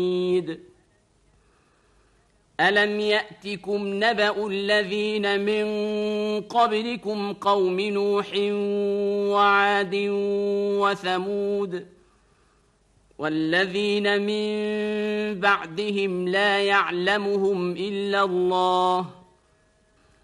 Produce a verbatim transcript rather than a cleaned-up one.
ألم يأتكم نبأ الذين من قبلكم قوم نوح وعاد وثمود والذين من بعدهم لا يعلمهم إلا الله